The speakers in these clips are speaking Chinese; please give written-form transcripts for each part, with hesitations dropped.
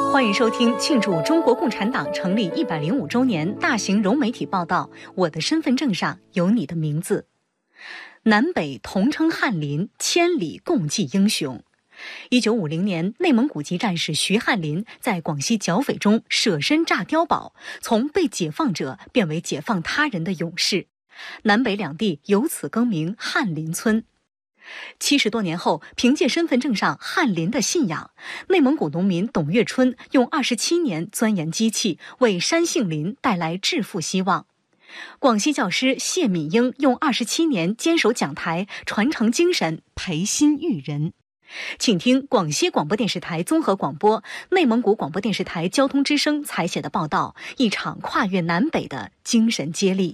欢迎收听庆祝中国共产党成立105周年大型融媒体报道《我的身份证上有你的名字》。南北同称翰林，千里共济英雄。1950年，内蒙古籍战士徐翰林在广西剿匪中舍身炸碉堡，从被解放者变为解放他人的勇士。南北两地由此更名翰林村。70多年后，凭借身份证上翰林的信仰，内蒙古农民董月春用27年钻研机器，为山杏林带来致富希望。广西教师谢敏英用27年坚守讲台，传承精神，培新育人。请听广西广播电视台综合广播、内蒙古广播电视台交通之声采写的报道，一场跨越南北的精神接力。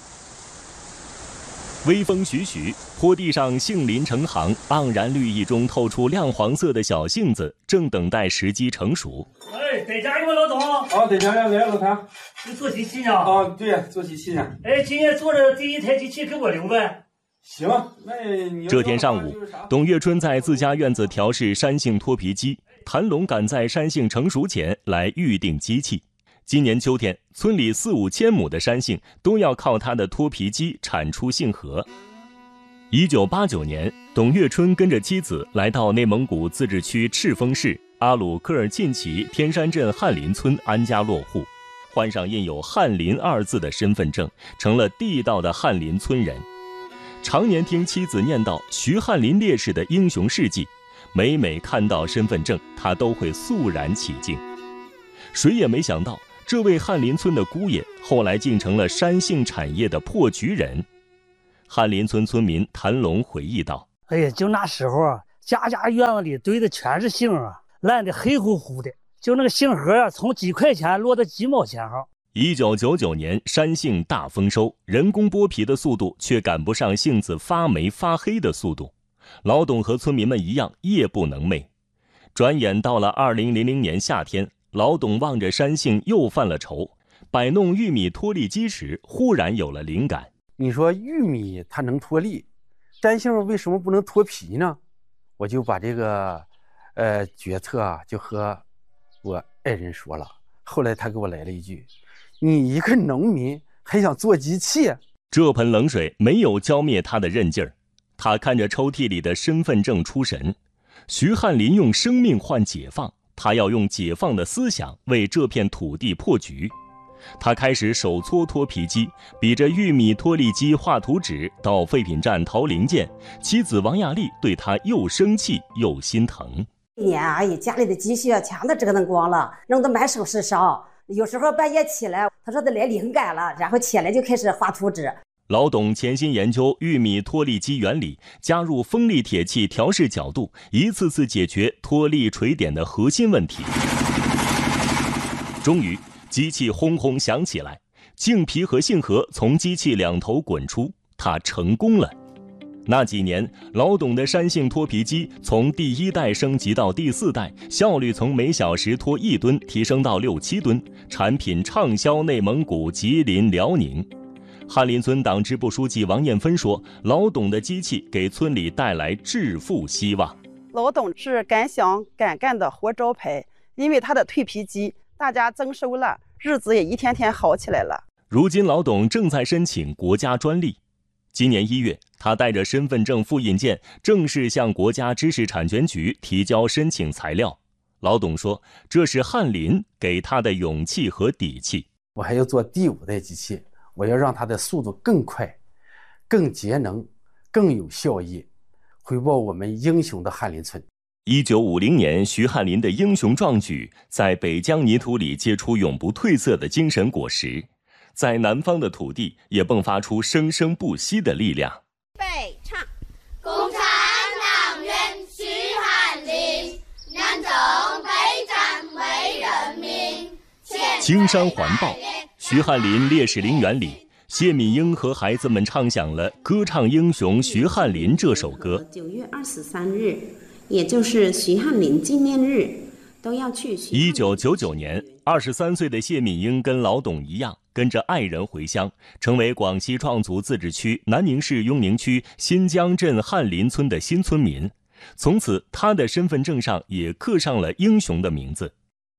微风徐徐，坡地上杏林成行，盎然绿意中透出亮黄色的小杏子，正等待时机成熟。 在家有没有老董？ 在家来老谭。 你做机器呢？ 对，做机器呢。 今年做的第一台机器给我留呗。 行，那你这天上午，董月春在自家院子调试山杏脱皮机，谭龙赶在山杏成熟前来预定机器。今年秋天，村里4、5千亩的山杏都要靠他的脱皮机产出杏核。1989年，董月春跟着妻子来到内蒙古自治区赤峰市阿鲁科尔沁旗天山镇翰林村安家落户，换上印有翰林2字的身份证，成了地道的翰林村人。常年听妻子念叨徐翰林烈士的英雄事迹，每看到身份证，他都会肃然起敬。谁也没想到，这位翰林村的姑爷后来竟成了山杏产业的破局人。翰林村村民谭龙回忆道： 就那时候啊，家家院子里堆的全是杏啊，烂得黑乎乎的，就那个杏核啊，从几块钱落到几毛钱哈。 1999年，山杏大丰收，人工剥皮的速度却赶不上杏子发霉发黑的速度。老董和村民们一样，夜不能寐。转眼到了2000年夏天，老董望着山杏又犯了愁，摆弄玉米脱粒机时，忽然有了灵感。 你说玉米它能脱粒，山杏为什么不能脱皮呢？我就把这个决策啊，就和我爱人说了。后来他给我来了一句：“你一个农民还想做机器？” 这盆冷水没有浇灭他的韧劲儿。他看着抽屉里的身份证出神。徐翰林用生命换解放，他要用解放的思想为这片土地破局。他开始手搓脱皮机，比着玉米脱粒机画图纸，到废品站淘零件。妻子王亚丽对他又生气又心疼。 一年家里的积蓄全都折腾光了，弄得满手是伤。有时候半夜起来，他说他来灵感了，然后起来就开始画图纸。 老董潜心研究玉米脱粒机原理，加入锋利铁器调试角度，一次次解决脱粒垂点的核心问题。终于，机器轰轰响起来，杏皮和杏核从机器两头滚出，他成功了。那几年，老董的山杏脱皮机从第1代升级到第4代，效率从每小时脱1吨提升到6、7吨，产品畅销内蒙古、吉林、辽宁。翰林村党支部书记王艳芬说：“老董的机器给村里带来致富希望。” 老董是敢想敢干的活招牌，因为他的蜕皮机，大家增收了，日子也一天天好起来了。 如今，老董正在申请国家专利。今年1月，他带着身份证复印件，正式向国家知识产权局提交申请材料。老董说：“这是翰林给他的勇气和底气。” 我还要做第5代机器。我要让它的速度更快、更节能、更有效益，回报我们英雄的翰林村。 1950年，徐翰林的英雄壮举在北疆泥土里结出永不褪色的精神果实，在南方的土地也迸发出生生不息的力量。 备唱，共产党员徐翰林，南征北战为人民。 青山环抱，徐翰林烈士陵园里，谢敏英和孩子们唱响了《歌唱英雄徐翰林》这首歌。 9月23日，也就是徐翰林纪念日，都要去。 1999年，23岁的谢敏英跟老董一样，跟着爱人回乡，成为广西壮族自治区南宁市雍宁区新疆镇翰林村的新村民。从此，他的身份证上也刻上了英雄的名字。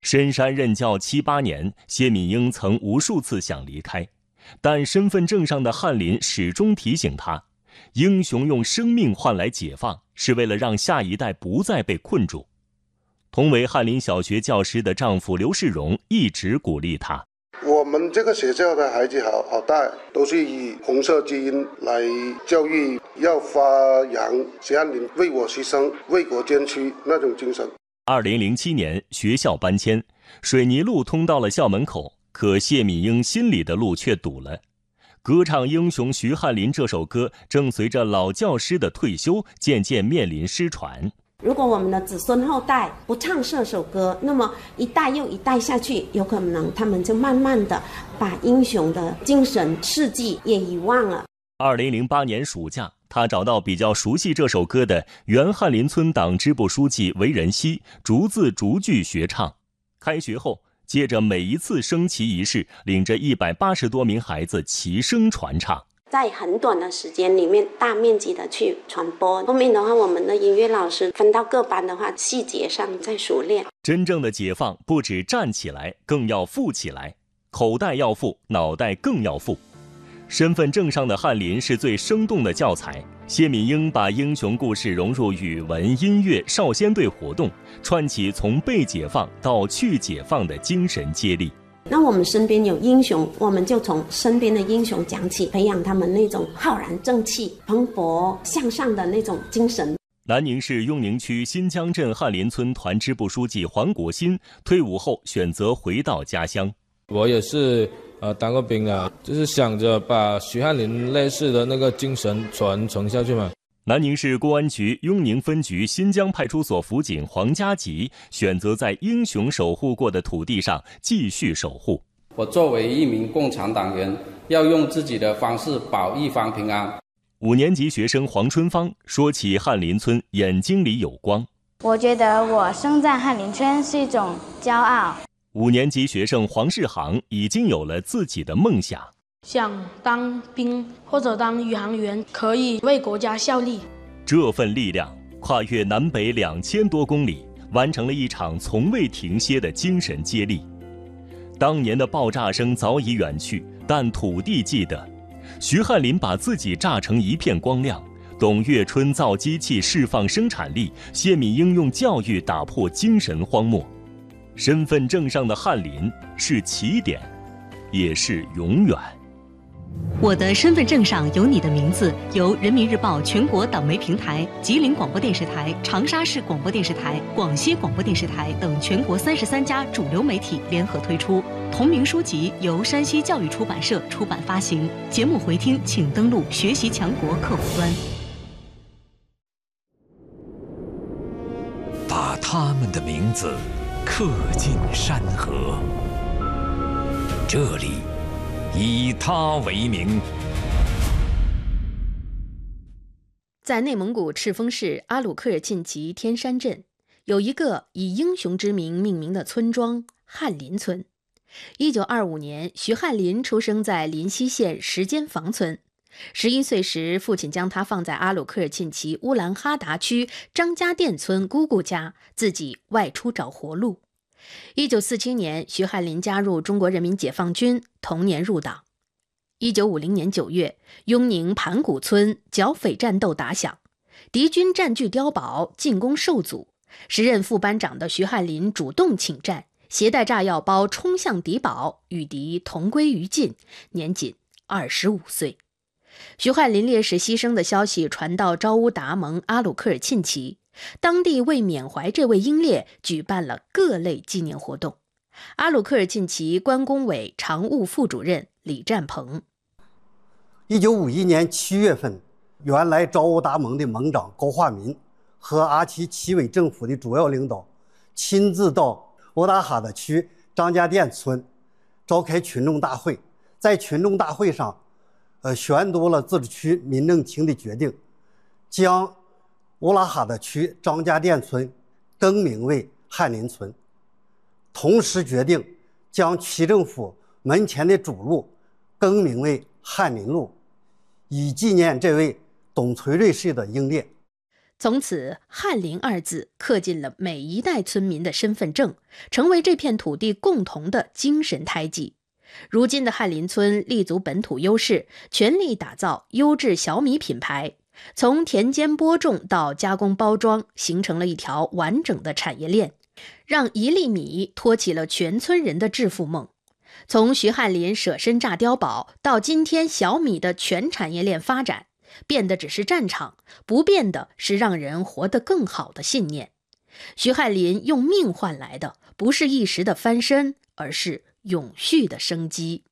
深山任教7、8年，谢敏英曾无数次想离开，但身份证上的翰林始终提醒他，英雄用生命换来解放，是为了让下一代不再被困住。同为翰林小学教师的丈夫刘世荣一直鼓励他， 我们这个学校的孩子好带，都是以红色基因来教育，要发扬徐翰林为我牺牲、为国捐躯那种精神。 2007年，学校搬迁，水泥路通到了校门口，可谢敏英心里的路却堵了。歌唱英雄徐翰林这首歌，正随着老教师的退休，渐渐面临失传。 如果我们的子孙后代不唱这首歌，那么一代又一代下去，有可能他们就慢慢的把英雄的精神事迹也遗忘了。 2008年暑假，他找到比较熟悉这首歌的原翰林村党支部书记韦仁熙，逐字逐句学唱。开学后，借着每一次升旗仪式，领着180多名孩子齐声传唱。 在很短的时间里面大面积的去传播，后面的话我们的音乐老师分到各班的话，细节上在熟练。 真正的解放不止站起来，更要富起来，口袋要富，脑袋更要富。身份证上的翰林是最生动的教材，谢敏英把英雄故事融入语文、音乐、少先队活动，串起从被解放到去解放的精神接力。 那我们身边有英雄，我们就从身边的英雄讲起，培养他们那种浩然正气、蓬勃向上的那种精神。 南宁市雍宁区新江镇翰林村团支部书记黄国新退伍后选择回到家乡。 我也是当过兵的，就是想着把徐翰林类似的那个精神传承下去嘛。 南宁市公安局雍宁分局新疆派出所辅警黄家吉选择在英雄守护过的土地上继续守护。 我作为一名共产党员，要用自己的方式保一方平安。 5年级学生黄春芳说起翰林村，眼睛里有光。 我觉得我生在翰林村是一种骄傲。 5年级学生黄世航已经有了自己的梦想， 想当兵或者当宇航员，可以为国家效力。 这份力量跨越南北2000多公里，完成了一场从未停歇的精神接力。当年的爆炸声早已远去，但土地记得。徐翰林把自己炸成一片光亮，董月春造机器释放生产力，谢敏英用教育打破精神荒漠。身份证上的翰林是起点，也是永远。 我的身份证上有你的名字，由人民日报全国党媒平台、吉林广播电视台、长沙市广播电视台、广西广播电视台等全国33家主流媒体联合推出。同名书籍由山西教育出版社出版发行。节目回听请登录学习强国客户端。 把他们的名字刻进山河，这里以他为名。 在内蒙古赤峰市阿鲁克尔沁旗天山镇，有一个以英雄之名命名的村庄——翰林村。1925年，徐翰林出生在临溪县石间房村。11岁时，父亲将他放在阿鲁克尔沁旗乌兰哈达区张家店村姑姑家，自己外出找活路。1947年，徐翰林加入中国人民解放军，同年入党。1950年9月，雍宁盘古村剿匪战斗打响，敌军占据碉堡，进攻受阻。时任副班长的徐翰林主动请战，携带炸药包冲向敌堡，与敌同归于尽，年仅25岁。徐翰林烈士牺牲的消息传到昭乌达盟阿鲁克尔沁旗，当地为缅怀这位英烈举办了各类纪念活动。阿鲁克尔沁旗关工委常务副主任李占鹏 ：1951年7月份，原来昭乌达盟的盟长高化民和阿旗旗委政府的主要领导亲自到乌达哈达区张家店村召开群众大会，在群众大会上宣读了自治区民政厅的决定，将乌拉哈达区张家店村更名为翰林村，同时决定将区政府门前的主路更名为翰林路，以纪念这位董存瑞氏的英烈。 从此，翰林二字刻进了每一代村民的身份证，成为这片土地共同的精神胎记。如今的翰林村立足本土优势，全力打造优质小米品牌，从田间播种到加工包装，形成了一条完整的产业链，让1粒米托起了全村人的致富梦。从徐翰林舍身炸碉堡到今天小米的全产业链发展，变的只是战场，不变的是让人活得更好的信念。徐翰林用命换来的不是一时的翻身，而是永续的生机。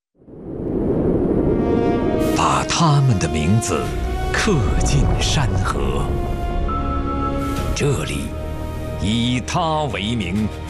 把他们的名字刻进山河，这里以他为名，